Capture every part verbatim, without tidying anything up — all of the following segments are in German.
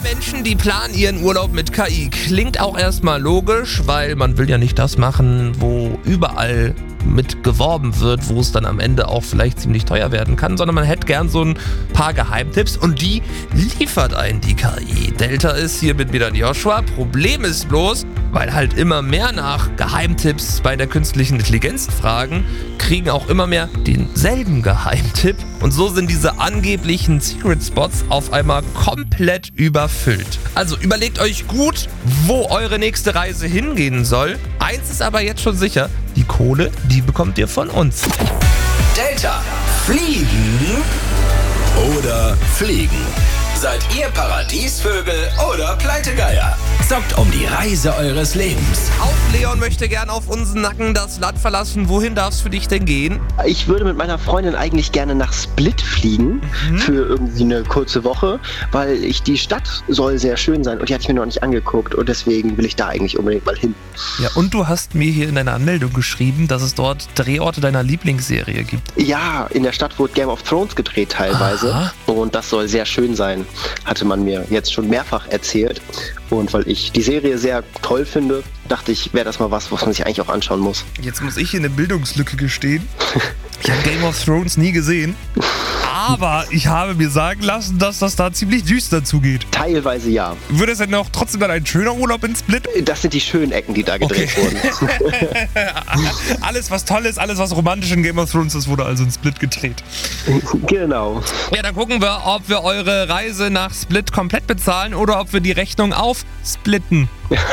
mehr Menschen, die planen ihren Urlaub mit K I. Klingt auch erstmal logisch, weil man will ja nicht das machen, wo überall mit geworben wird, wo es dann am Ende auch vielleicht ziemlich teuer werden kann, sondern man hätte gern so ein paar Geheimtipps und die liefert einen die K I. Delta ist hier mit mir dann Joshua. Problem ist bloß, weil halt immer mehr nach Geheimtipps bei der künstlichen Intelligenz fragen, kriegen auch immer mehr denselben Geheimtipp und so sind diese angeblichen Secret Spots auf einmal komplett überfüllt. Also überlegt euch gut, wo eure nächste Reise hingehen soll. Eins ist aber jetzt schon sicher, die Kohle, die bekommt ihr von uns. Delta. Fliegen oder fliegen? Seid ihr Paradiesvögel oder Pleitegeier? Zockt um die Reise eures Lebens. Auch Leon möchte gern auf unseren Nacken das Land verlassen. Wohin darf es für dich denn gehen? Ich würde mit meiner Freundin eigentlich gerne nach Split fliegen mhm. für irgendwie eine kurze Woche, weil ich die Stadt soll sehr schön sein und die hatte ich mir noch nicht angeguckt und deswegen will ich da eigentlich unbedingt mal hin. Ja, und du hast mir hier in deiner Anmeldung geschrieben, dass es dort Drehorte deiner Lieblingsserie gibt. Ja, in der Stadt wurde Game of Thrones gedreht teilweise. Aha. Und das soll sehr schön sein, hatte man mir jetzt schon mehrfach erzählt. Und weil ich die Serie sehr toll finde, dachte ich, wäre das mal was, was man sich eigentlich auch anschauen muss. Jetzt muss ich hier eine Bildungslücke gestehen. Ich habe Game of Thrones nie gesehen. Aber ich habe mir sagen lassen, dass das da ziemlich düster zugeht. Teilweise ja. Würde es denn auch trotzdem dann ein schöner Urlaub in Split? Das sind die schönen Ecken, die da gedreht okay. wurden. Alles, was toll ist, alles, was romantisch in Game of Thrones ist, wurde also in Split gedreht. Genau. Ja, dann gucken wir, ob wir eure Reise nach Split komplett bezahlen oder ob wir die Rechnung aufsplitten.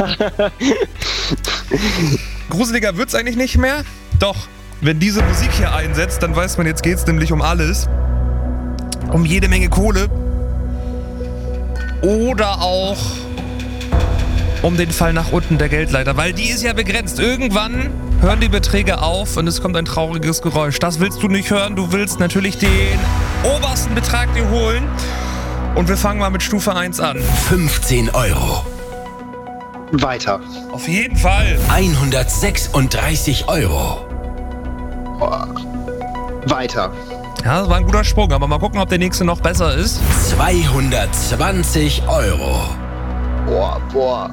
Gruseliger wird's eigentlich nicht mehr? Doch. Wenn diese Musik hier einsetzt, dann weiß man, jetzt geht's nämlich um alles. Um jede Menge Kohle. Oder auch um den Fall nach unten der Geldleiter, weil die ist ja begrenzt. Irgendwann hören die Beträge auf und es kommt ein trauriges Geräusch. Das willst du nicht hören. Du willst natürlich den obersten Betrag dir holen. Und wir fangen mal mit Stufe eins an. fünfzehn Euro. Weiter. Auf jeden Fall. hundertsechsunddreißig Euro. Weiter. Ja, das war ein guter Sprung, aber mal gucken, ob der nächste noch besser ist. zweihundertzwanzig Euro. Boah, boah.